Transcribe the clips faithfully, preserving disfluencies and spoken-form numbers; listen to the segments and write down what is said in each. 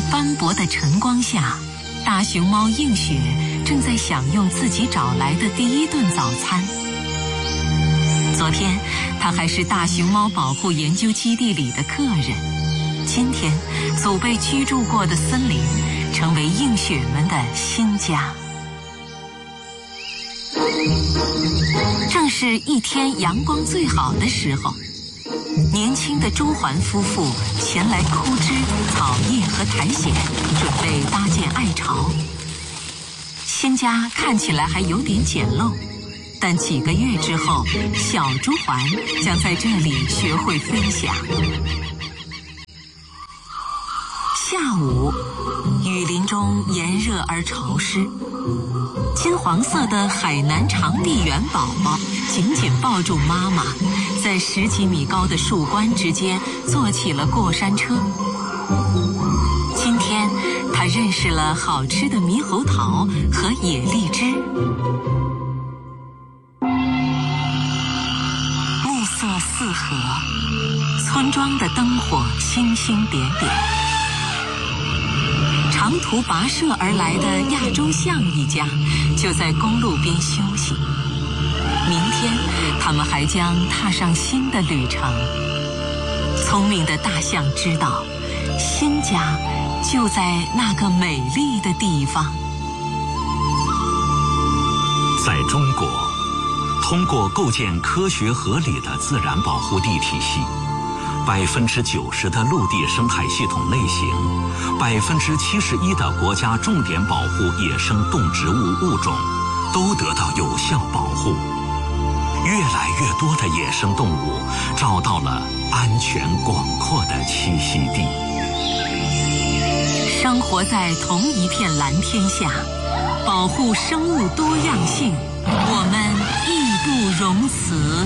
斑驳的晨光下，大熊猫映雪正在享用自己找来的第一顿早餐。昨天，它还是大熊猫保护研究基地里的客人。今天，祖辈居住过的森林成为映雪们的新家。正是一天阳光最好的时候，年轻的周环夫妇前来枯枝、草叶和苔藓，准备搭建爱巢。新家看起来还有点简陋，但几个月之后，小朱环将在这里学会飞翔。下午，雨林中炎热而潮湿，金黄色的海南长臂猿宝宝紧紧抱住妈妈，在十几米高的树冠之间做起了过山车。今天，他认识了好吃的猕猴桃和野荔枝。暮色四合，村庄的灯火星星点点。长途跋涉而来的亚洲象一家就在公路边休息。明天，他们还将踏上新的旅程。聪明的大象知道，新家就在那个美丽的地方。 在中国，通过构建科学合理的自然保护地体系，百分之九十的陆地生态系统类型，百分之七十一的国家重点保护野生动植物物种都得到有效保护。越来越多的野生动物找到了安全广阔的栖息地。 生活在同一片蓝天下，保护生物多样性，我们义不容辞。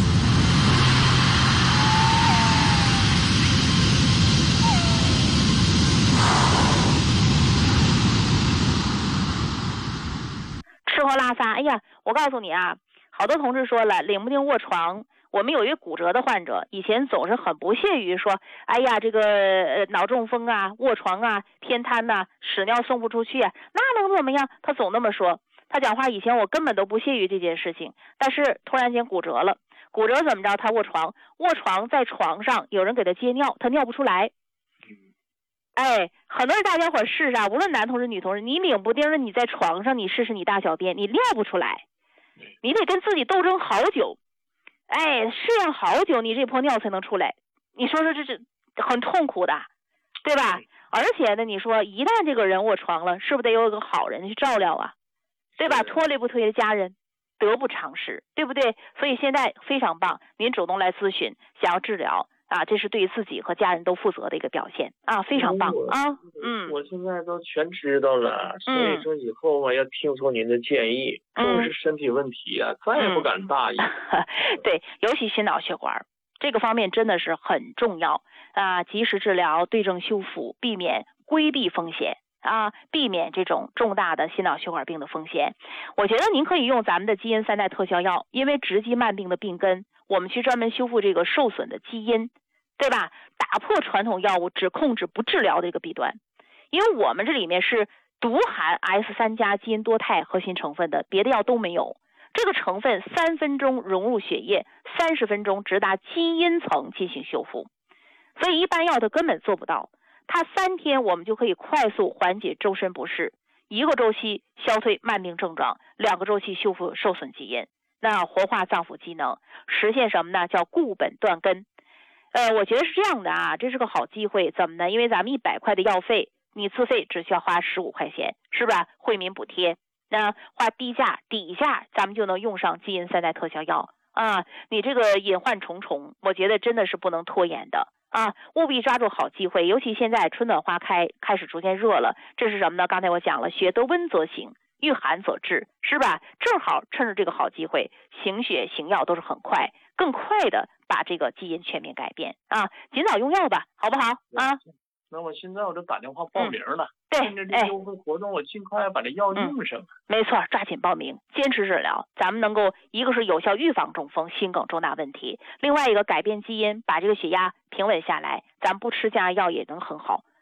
吃喝拉撒，哎呀，我告诉你啊，好多同志说了，领不定卧床。我们有一个骨折的患者，以前总是很不屑于说，哎呀，这个呃脑中风啊、卧床啊、偏瘫呐、啊、屎尿送不出去啊，那能怎么样？他总那么说。他讲话以前我根本都不屑于这件事情，但是突然间骨折了，骨折怎么着？他卧床，卧床在床上，有人给他接尿，他尿不出来。哎，很多人大家伙试试啊，无论男同志女同志，你领不丁的你在床上，你试试你大小便，你尿不出来，你得跟自己斗争好久。哎，试验好久，你这泡尿才能出来。你说说这是很痛苦的，对吧？而且呢，你说一旦这个人卧床了，是不是得有一个好人去照料啊？对吧？拖累不拖累家人，得不偿失，对不对？所以现在非常棒，您主动来咨询，想要治疗啊，这是对自己和家人都负责的一个表现啊，非常棒啊！嗯， 我现在都全知道了，所以说以后我要听从您的建议，重视身体问题啊，再也不敢大意。 对，尤其心脑血管这个方面真的是很重要啊，及时治疗，对症修复，避免规避风险啊，避免这种重大的心脑血管病的风险。我觉得您可以用咱们的基因三代特效药，因为直击慢病的病根，我们去专门修复这个受损的基因，对吧？打破传统药物只控制不治疗的一个弊端，因为我们这里面是独含 S 三 加基因多肽核心成分的，别的药都没有。这个成分三分钟融入血液，三十分钟直达基因层进行修复，所以一般药它根本做不到。它三天我们就可以快速缓解周身不适，一个周期消退慢病症状，两个周期修复受损基因，那活化脏腑机能，实现什么呢？叫固本断根。呃，我觉得是这样的啊，这是个好机会。怎么呢？因为咱们一百块的药费，你自费只需要花十五块钱，是吧？惠民补贴，那花低价底价，咱们就能用上基因三代特效药啊。你这个隐患重重，我觉得真的是不能拖延的。啊，务必抓住好机会，尤其现在春暖花开，开始逐渐热了，这是什么呢？刚才我讲了，血得温则行，遇寒则治，是吧？正好趁着这个好机会，行血行药都是很快，更快的把这个基因全面改变啊！尽早用药吧，好不好啊？ 那我现在我就打电话报名了， 嗯、对， 趁着这优惠活动，我尽快把这药用上、嗯。 没错，抓紧报名，坚持治疗，咱们能够一个是有效预防中风、心梗重大问题，另外一个改变基因，把这个血压平稳下来，咱们不吃降压药也能很好。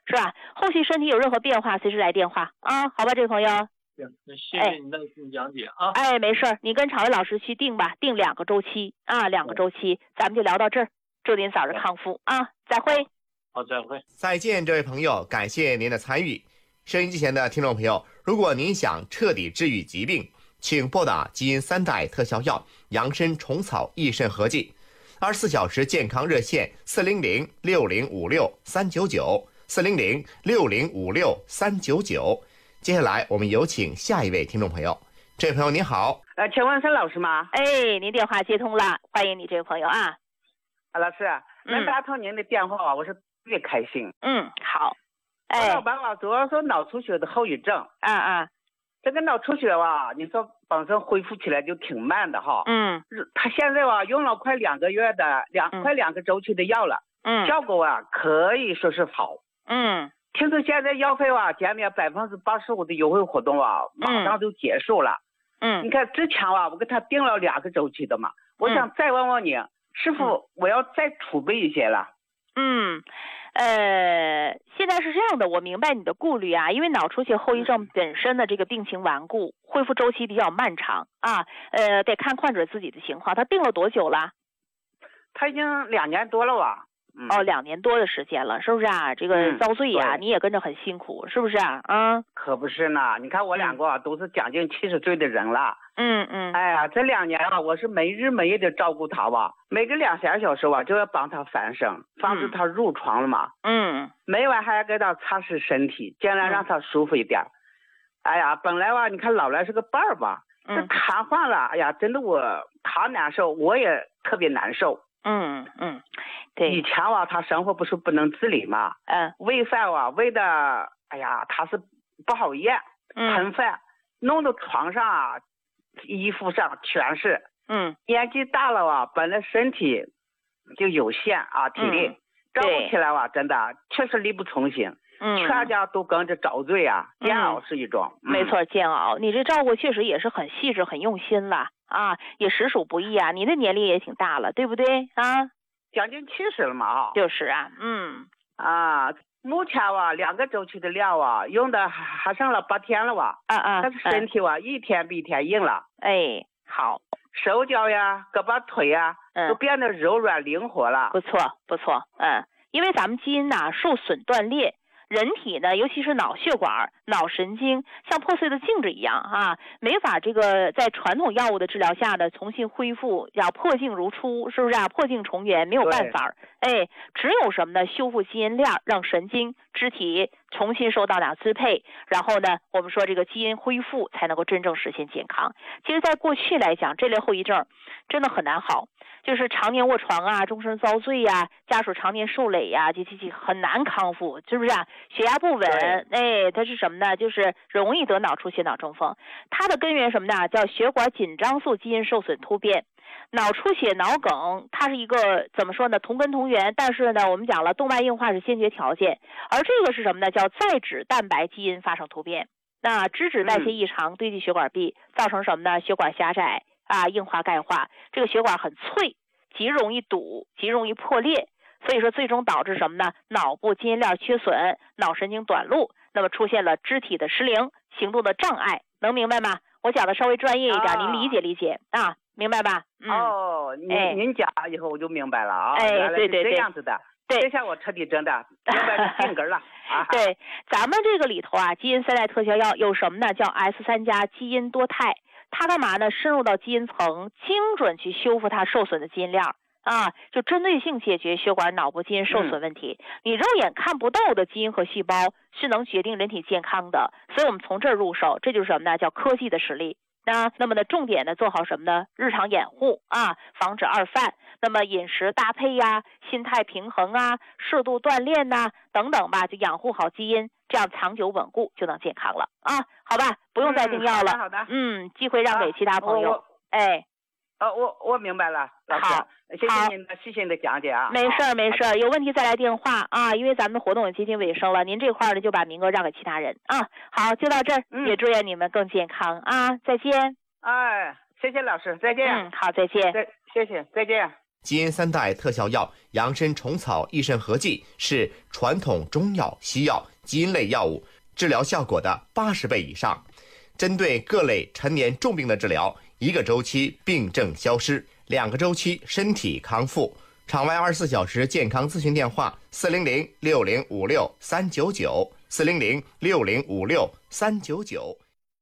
是吧？后续身体有任何变化，随时来电话啊，好吧，这位朋友。 行，那谢谢你耐心讲解啊。 哎，没事儿，你跟常威老师去定吧，定两个周期啊，两个周期，咱们就聊到这儿，祝您早日康复啊，再会。 好，再会。 再见，这位朋友，感谢您的参与。收音机前的听众朋友，如果您想彻底治愈疾病，请拨打基因三代特效药扬参虫草益肾合剂，二十四小时健康热线四零零六零五六三九九四零零六零五六三九九。接下来我们有请下一位听众朋友。这位朋友您好， 呃，请问是老师吗？ 哎，您电话接通了，欢迎你这位朋友啊。 啊，老师，能打通您的电话啊，我是特别开心。 嗯，好。 哎，我老伴啊，主要是脑出血的后遗症。 啊啊， 这个脑出血啊，你说本身恢复起来就挺慢的哈。 嗯。 他现在啊，用了快两个月的两、嗯、快两个周期的药了。 嗯。 效果啊，可以说是好。 嗯。 听说现在药费啊减免百分之八十五的优惠活动啊，马上就结束了。 嗯。 你看之前啊，我给他定了两个周期的嘛，我想再问问你，嗯、是否我要再储备一些了？ 嗯。呃，现在是这样的，我明白你的顾虑啊，因为脑出血后遗症本身的这个病情顽固，恢复周期比较漫长啊，呃，得看患者自己的情况。他定了多久了？ 他已经两年多了吧。嗯、 哦，两年多的时间了，是不是啊？这个遭罪呀、啊嗯，你也跟着很辛苦，是不是啊？啊， 可不是呢。你看我两个、啊嗯、都是将近七十岁的人了。 嗯嗯。 哎呀，这两年啊，我是没日没夜的照顾他吧，每个两三小时吧就要帮他翻身，防止他褥疮了嘛。 嗯。 每晚还要给他擦拭身体，尽量让他舒服一点。嗯、哎呀，本来吧，你看老来是个伴儿吧，这瘫痪了，哎呀，真的我他难受，我也特别难受。 嗯嗯。对， 以前啊，他生活不是不能自理嘛， 嗯， 喂饭啊，喂的，哎呀，他是不好咽，喷饭，嗯、弄到床上啊，衣服上全是， 嗯， 年纪大了啊，本来身体就有限啊，体力、嗯、照顾起来啊，真的确实力不从心，嗯，全家都跟着遭罪啊，煎熬是一种， 嗯、没错，煎熬，你这照顾确实也是很细致、很用心了啊，也实属不易啊，你的年龄也挺大了，对不对啊？ 将近七十了嘛啊， 就是啊，嗯啊，目前啊两个周期的量啊用的还剩了八天了吧， 啊啊， 但是身体啊、嗯、一天比一天硬了， 哎，好， 手脚呀、胳膊腿呀、嗯、都变得柔软灵活了， 不错不错，嗯，因为咱们基因呐、啊、受损断裂。人体呢，尤其是脑血管、脑神经，像破碎的镜子一样啊，没法这个在传统药物的治疗下呢重新恢复，要破镜如初，是不是啊？破镜重圆没有办法，哎，只有什么呢？修复基因链，让神经、肢体重新受到哪支配，然后呢，我们说这个基因恢复才能够真正实现健康。其实，在过去来讲，这类后遗症真的很难好。就是常年卧床啊，终身遭罪呀、啊，家属常年受累呀、啊，这这这很难康复，是不是啊？血压不稳，哎，它是什么呢？就是容易得脑出血、脑中风。它的根源什么呢？叫血管紧张素基因受损突变。脑出血、脑梗，它是一个怎么说呢？同根同源，但是呢，我们讲了，动脉硬化是先决条件，而这个是什么呢？叫再脂蛋白基因发生突变。那脂质代谢异常，堆积血管壁，造成什么呢？血管狭窄。啊，硬化钙化，这个血管很脆，极容易堵，极容易破裂，所以说最终导致什么呢？脑部基因链缺损，脑神经短路，那么出现了肢体的失灵，行动的障碍，能明白吗？我讲的稍微专业一点，啊、您理解理解啊，明白吧？嗯、 哦，您、哎、您讲以后我就明白了啊， 哎， 原来是这样子的。 对， 这下我彻底真的明白定根了啊！ 对，咱们这个里头啊，基因三代特效药有什么呢？叫 S 三加基因多肽。它干嘛呢？深入到基因层，精准去修复它受损的基因链啊，就针对性解决血管脑部基因受损问题。嗯、你肉眼看不到的基因和细胞是能决定人体健康的，所以我们从这儿入手，这就是什么呢？叫科技的实力。那那么呢，重点的做好什么呢？日常掩护啊，防止二犯。那么饮食搭配呀、心态平衡啊、适度锻炼呐、啊、等等吧，就养护好基因，这样长久稳固就能健康了啊。好吧，不用再订药了。 嗯、好的，好的。 嗯，机会让给其他朋友。哎， 哦，我我明白了，老师， 好， 谢谢您的细心的讲解啊。 没事儿没事儿，有问题再来电话啊，因为咱们的活动也接近尾声了，您这块儿呢就把名额让给其他人啊。好，就到这儿，嗯、也祝愿你们更健康啊，再见。 哎，谢谢老师，再见。 嗯，好，再见。 再，谢谢，再见。 基因三代特效药养生虫草益肾合剂是传统中药、西药、基因类药物治疗效果的八十倍以上。针对各类陈年重病的治疗，一个周期病症消失，两个周期身体康复。场外二十四小时健康咨询电话：四零零六零五六三九九，四零零六零五六三九九。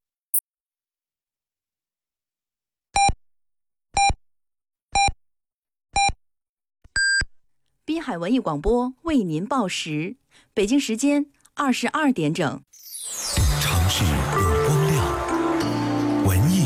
滨海文艺广播为您报时，北京时间二十二点整。 城市有光亮，文艺